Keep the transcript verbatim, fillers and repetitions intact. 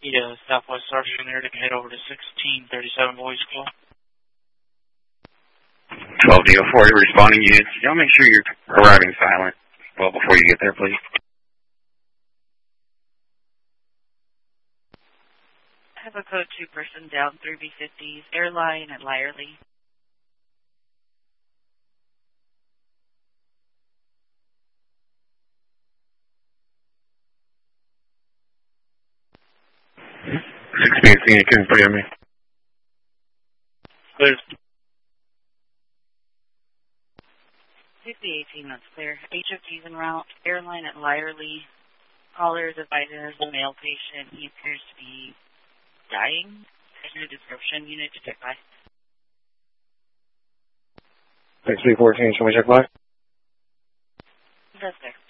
Yeah, Southwest Sergeant there to head over to sixteen thirty-seven Boys School. twelve D O four, responding units. Y'all make sure you're arriving silent well before you get there, please. I have a code two person down through B fifties, airline at Lyerly. six B eighteen, you couldn't forgive me. Clear. six B eighteen, that's clear. H F T's en route, airline at Lyerly. Caller is advising there's a male patient. He appears to be dying. There's no description. Unit to check by. six B fourteen, should we check by? That's there.